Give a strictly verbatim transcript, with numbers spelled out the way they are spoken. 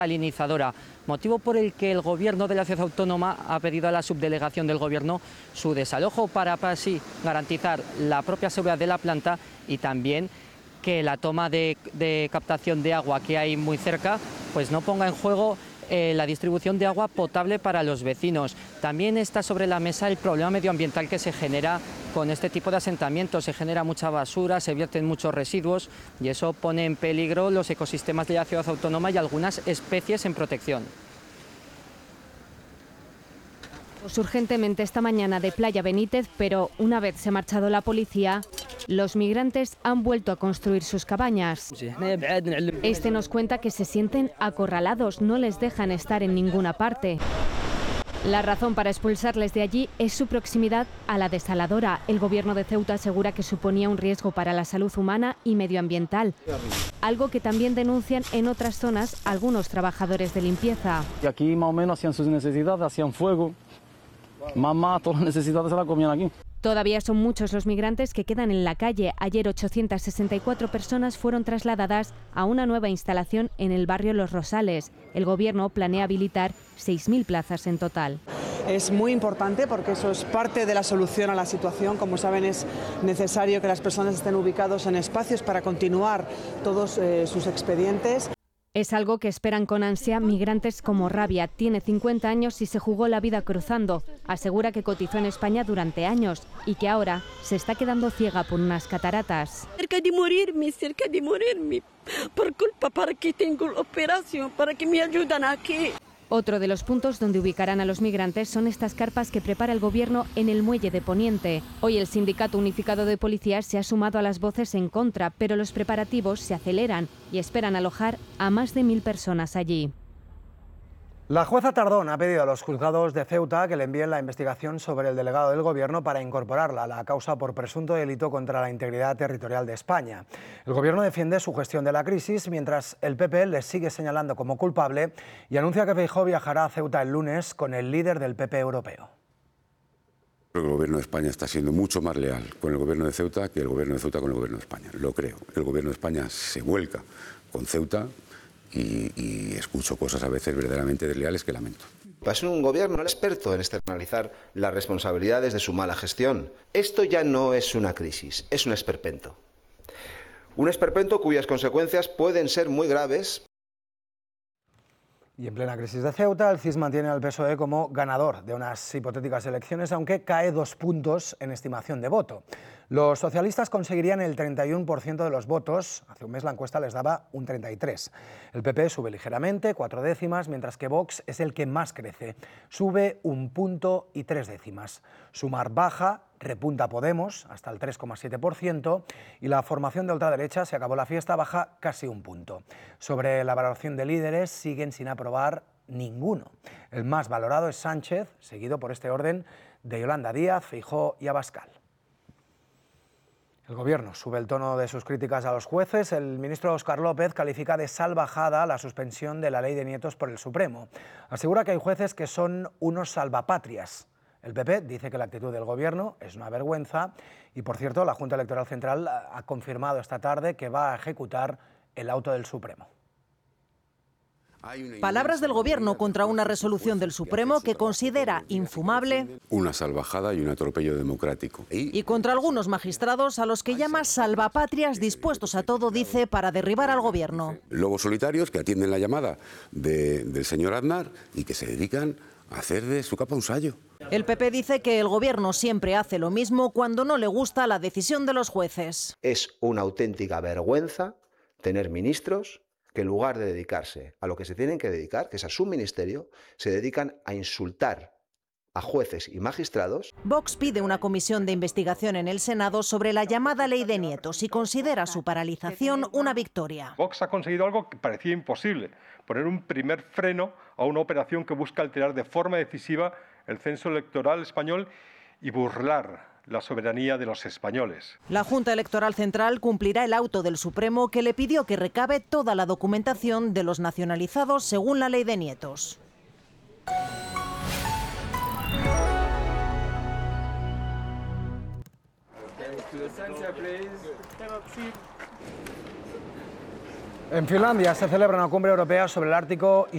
salinizadora, motivo por el que el Gobierno de la ciudad autónoma ha pedido a la subdelegación del Gobierno su desalojo para así garantizar la propia seguridad de la planta y también que la toma de, de captación de agua que hay muy cerca pues no ponga en juego eh, la distribución de agua potable para los vecinos. También está sobre la mesa el problema medioambiental que se genera con este tipo de asentamientos. Se genera mucha basura, se vierten muchos residuos y eso pone en peligro los ecosistemas de la ciudad autónoma y algunas especies en protección. Pues urgentemente esta mañana de Playa Benítez, pero una vez se ha marchado la policía, los migrantes han vuelto a construir sus cabañas. Este nos cuenta que se sienten acorralados, no les dejan estar en ninguna parte. La razón para expulsarles de allí es su proximidad a la desaladora. El Gobierno de Ceuta asegura que suponía un riesgo para la salud humana y medioambiental, algo que también denuncian en otras zonas algunos trabajadores de limpieza. Y aquí más o menos hacían sus necesidades, hacían fuego, mamá, todas las necesidades se las comían aquí. Todavía son muchos los migrantes que quedan en la calle. Ayer ochocientas sesenta y cuatro personas fueron trasladadas a una nueva instalación en el barrio Los Rosales. El Gobierno planea habilitar seis mil plazas en total. Es muy importante porque eso es parte de la solución a la situación. Como saben, es necesario que las personas estén ubicados en espacios para continuar todos eh, sus expedientes. Es algo que esperan con ansia migrantes como Rabia. Tiene cincuenta años y se jugó la vida cruzando. Asegura que cotizó en España durante años y que ahora se está quedando ciega por unas cataratas. Cerca de morirme, cerca de morirme. Por culpa para que tengo la operación, para que me ayuden aquí. Otro de los puntos donde ubicarán a los migrantes son estas carpas que prepara el Gobierno en el muelle de Poniente. Hoy el Sindicato Unificado de Policías se ha sumado a las voces en contra, pero los preparativos se aceleran y esperan alojar a más de mil personas allí. La jueza Tardón ha pedido a los juzgados de Ceuta que le envíen la investigación sobre el delegado del Gobierno para incorporarla a la causa por presunto delito contra la integridad territorial de España. El Gobierno defiende su gestión de la crisis, mientras el P P le sigue señalando como culpable y anuncia que Feijóo viajará a Ceuta el lunes con el líder del P P europeo. Creo que el Gobierno de España está siendo mucho más leal con el Gobierno de Ceuta que el Gobierno de Ceuta con el Gobierno de España. Lo creo. El Gobierno de España se vuelca con Ceuta y, y escucho cosas a veces verdaderamente desleales que lamento. Es un gobierno experto en externalizar las responsabilidades de su mala gestión. Esto ya no es una crisis, es un esperpento. Un esperpento cuyas consecuencias pueden ser muy graves. Y en plena crisis de Ceuta, el C I S mantiene al P S O E como ganador de unas hipotéticas elecciones, aunque cae dos puntos en estimación de voto. Los socialistas conseguirían el treinta y uno por ciento de los votos. Hace un mes la encuesta les daba un treinta y tres por ciento. El P P sube ligeramente, cuatro décimas, mientras que Vox es el que más crece. Sube un punto y tres décimas. Sumar baja, repunta Podemos hasta el tres coma siete por ciento y la formación de ultraderecha, se acabó la fiesta, baja casi un punto. Sobre la valoración de líderes, siguen sin aprobar ninguno. El más valorado es Sánchez, seguido por este orden de Yolanda Díaz, Feijóo y Abascal. El Gobierno sube el tono de sus críticas a los jueces. El ministro Óscar López califica de salvajada la suspensión de la ley de nietos por el Supremo. Asegura que hay jueces que son unos salvapatrias. El P P dice que la actitud del Gobierno es una vergüenza y, por cierto, la Junta Electoral Central ha confirmado esta tarde que va a ejecutar el auto del Supremo. Palabras del Gobierno contra una resolución del Supremo que considera infumable una salvajada y un atropello democrático. Y contra algunos magistrados a los que llama salvapatrias dispuestos a todo, dice, para derribar al Gobierno. Lobos solitarios que atienden la llamada de, del señor Aznar y que se dedican a hacer de su capa un sayo. El P P dice que el Gobierno siempre hace lo mismo cuando no le gusta la decisión de los jueces. Es una auténtica vergüenza tener ministros que en lugar de dedicarse a lo que se tienen que dedicar, que es a su ministerio, se dedican a insultar a jueces y magistrados. Vox pide una comisión de investigación en el Senado sobre la llamada ley de nietos y considera su paralización una victoria. Vox ha conseguido algo que parecía imposible, poner un primer freno a una operación que busca alterar de forma decisiva el censo electoral español y burlar la soberanía de los españoles. La Junta Electoral Central cumplirá el auto del Supremo que le pidió que recabe toda la documentación de los nacionalizados según la ley de nietos. En Finlandia se celebra una cumbre europea sobre el Ártico y